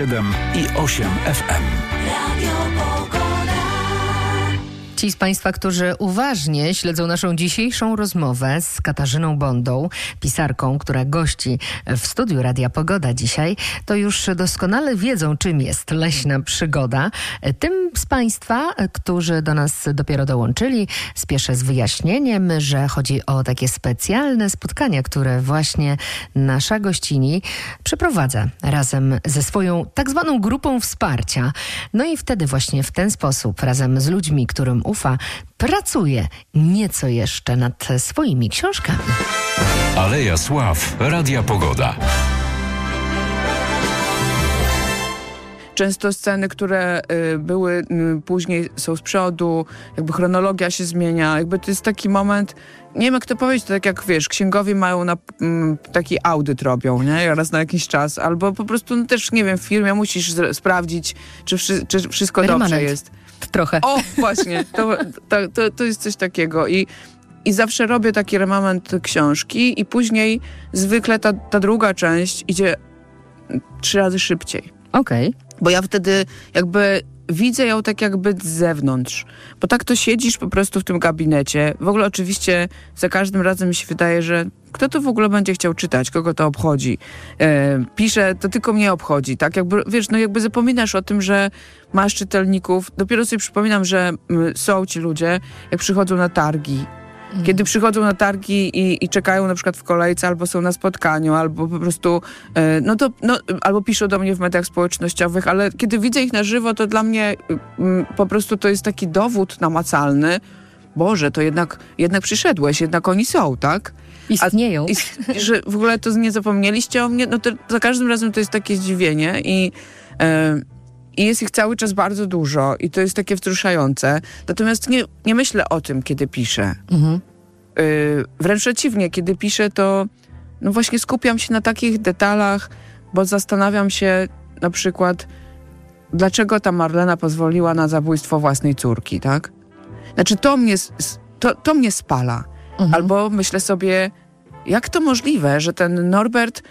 7,8 FM. Ci z Państwa, którzy uważnie śledzą naszą dzisiejszą rozmowę z Katarzyną Bondą, pisarką, która gości w studiu Radia Pogoda dzisiaj, to już doskonale wiedzą, czym jest leśna przygoda. Tym z Państwa, którzy do nas dopiero dołączyli, spieszę z wyjaśnieniem, że chodzi o takie specjalne spotkania, które właśnie nasza gościni przeprowadza razem ze swoją tak zwaną grupą wsparcia. No i wtedy właśnie w ten sposób, razem z ludźmi, którym ufa, pracuje nieco jeszcze nad swoimi książkami. Aleja Sław, Radia Pogoda. Często sceny, które były później, są z przodu, jakby chronologia się zmienia, jakby to jest taki moment, nie wiem jak to powiedzieć, to tak jak wiesz, księgowi mają taki audyt robią, nie? Raz na jakiś czas, albo po prostu no też, nie wiem, w firmie musisz sprawdzić, czy wszystko dobrze jest. Trochę. O, właśnie, to jest coś takiego i zawsze robię taki remament książki i później zwykle ta druga część idzie 3 razy szybciej. Okej. Bo ja wtedy jakby widzę ją tak jakby z zewnątrz. Bo tak to siedzisz po prostu w tym gabinecie. W ogóle oczywiście za każdym razem mi się wydaje, że kto to w ogóle będzie chciał czytać? Kogo to obchodzi? Piszę, to tylko mnie obchodzi, tak? Jakby, wiesz, no jakby zapominasz o tym, że masz czytelników. Dopiero sobie przypominam, że są ci ludzie, jak przychodzą na targi. Kiedy przychodzą na targi i czekają na przykład w kolejce, albo są na spotkaniu, albo po prostu, albo piszą do mnie w mediach społecznościowych, ale kiedy widzę ich na żywo, to dla mnie po prostu to jest taki dowód namacalny. Boże, to jednak przyszedłeś, jednak oni są, tak? Istnieją. Że w ogóle to nie zapomnieliście o mnie, no to za każdym razem to jest takie zdziwienie i jest ich cały czas bardzo dużo i to jest takie wzruszające. Natomiast nie myślę o tym, kiedy piszę. Wręcz przeciwnie, kiedy piszę, to no właśnie skupiam się na takich detalach, bo zastanawiam się na przykład, dlaczego ta Marlena pozwoliła na zabójstwo własnej córki, tak? Znaczy to mnie spala. Albo myślę sobie, jak to możliwe, że ten Norbert...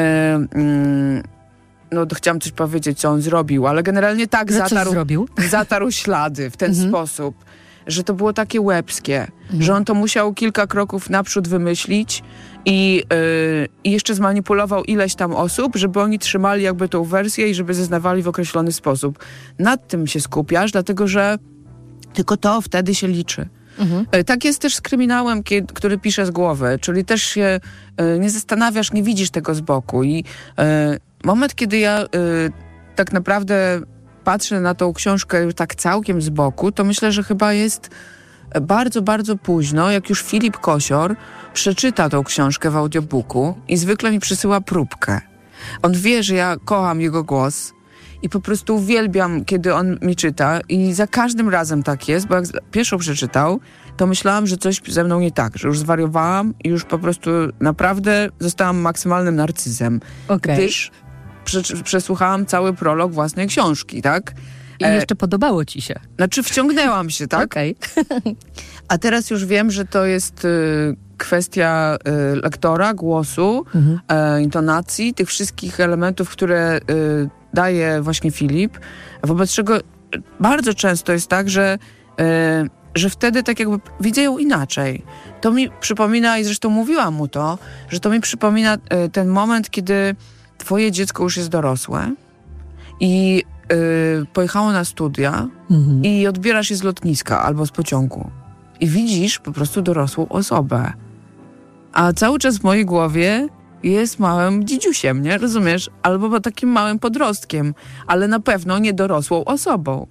chciałam coś powiedzieć, co on zrobił, ale generalnie tak zatarł ślady w ten sposób, że to było takie łebskie, że on to musiał kilka kroków naprzód wymyślić i jeszcze zmanipulował ileś tam osób, żeby oni trzymali jakby tą wersję i żeby zeznawali w określony sposób. Nad tym się skupiasz, dlatego że tylko to wtedy się liczy. Tak jest też z kryminałem, który pisze z głowy, czyli też się nie zastanawiasz, nie widzisz tego z boku i moment, kiedy ja tak naprawdę patrzę na tą książkę tak całkiem z boku, to myślę, że chyba jest bardzo, bardzo późno, jak już Filip Kosior przeczyta tą książkę w audiobooku i zwykle mi przysyła próbkę. On wie, że ja kocham jego głos i po prostu uwielbiam, kiedy on mi czyta i za każdym razem tak jest, bo jak pierwszą przeczytał, to myślałam, że coś ze mną nie tak, że już zwariowałam i już po prostu naprawdę zostałam maksymalnym narcyzem. Gdyż przesłuchałam cały prolog własnej książki, tak? I jeszcze podobało ci się. Znaczy wciągnęłam się, tak? Okej. A teraz już wiem, że to jest kwestia lektora, głosu, intonacji, tych wszystkich elementów, które daje właśnie Filip, wobec czego bardzo często jest tak, że wtedy tak jakby widzę ją inaczej. To mi przypomina, i zresztą mówiłam mu to, że to mi przypomina ten moment, kiedy twoje dziecko już jest dorosłe i pojechało na studia i odbierasz je z lotniska albo z pociągu i widzisz po prostu dorosłą osobę. A cały czas w mojej głowie jest małym dzidziusiem, nie? Rozumiesz? Albo takim małym podrostkiem, ale na pewno nie dorosłą osobą.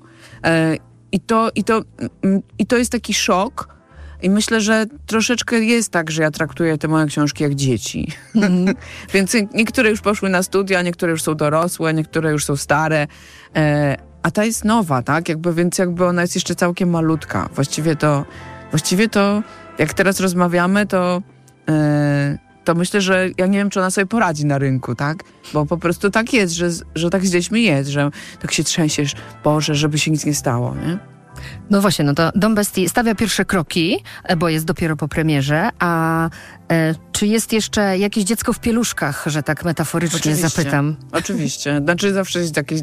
I to jest taki szok. I myślę, że troszeczkę jest tak, że ja traktuję te moje książki jak dzieci. Więc niektóre już poszły na studia, niektóre już są dorosłe, niektóre już są stare. A ta jest nowa, tak? Więc ona jest jeszcze całkiem malutka. Właściwie to jak teraz rozmawiamy, to myślę, że ja nie wiem, czy ona sobie poradzi na rynku, tak? Bo po prostu tak jest, że tak z dziećmi jest, że tak się trzęsiesz, Boże, żeby się nic nie stało, nie? No właśnie, no to Dom Bestii stawia pierwsze kroki, bo jest dopiero po premierze, a czy jest jeszcze jakieś dziecko w pieluszkach, że tak metaforycznie zapytam? Oczywiście. Znaczy zawsze jest jakieś